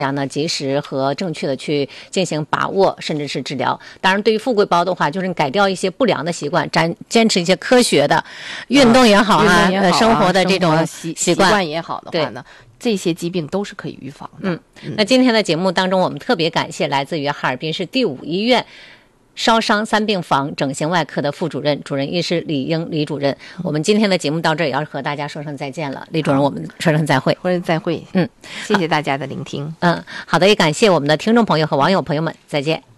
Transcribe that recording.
大家呢及时和正确的去进行把握，甚至是治疗。当然，对于富贵包的话，就是改掉一些不良的习惯，坚持一些科学的运动也好啊，生活的这种习惯也好的话呢，这些疾病都是可以预防的。 那今天的节目当中，我们特别感谢来自于哈尔滨市第5医院烧伤3病房整形外科的副主任、主任医师李英李主任。我们今天的节目到这儿也要和大家说声再见了，李主任，我们说声再会。 再会。谢谢大家的聆听。 好的，也感谢我们的听众朋友和网友朋友们，再见。